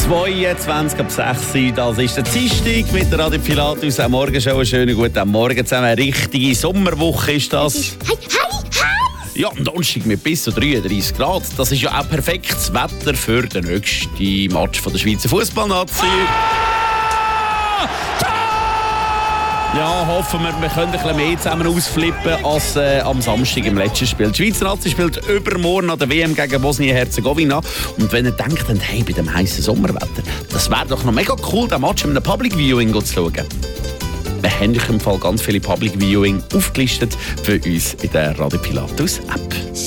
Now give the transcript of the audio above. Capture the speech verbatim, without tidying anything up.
zweiundzwanzig ab sechs Uhr, das ist der Dienstag mit der Radio Pilatus. Am Morgen schon einen schönen guten Morgen zusammen. Eine richtige Sommerwoche ist das. Hey, hey, hey! Ja, am Donnerstag mit bis zu dreiunddreißig Grad. Das ist ja auch perfektes Wetter für den nächsten Match von der Schweizer Fußballnazi. Ja, hoffen wir, wir können ein bisschen mehr zusammen ausflippen als äh, am Samstag im letzten Spiel. Die Schweizer Nazi spielt übermorgen an der W M gegen Bosnien-Herzegowina. Und wenn ihr denkt, hey, bei dem heißen Sommerwetter, das wäre doch noch mega cool, den Match in einem Public Viewing zu schauen. Wir haben euch im Fall ganz viele Public Viewing aufgelistet für uns in der Radio Pilatus App.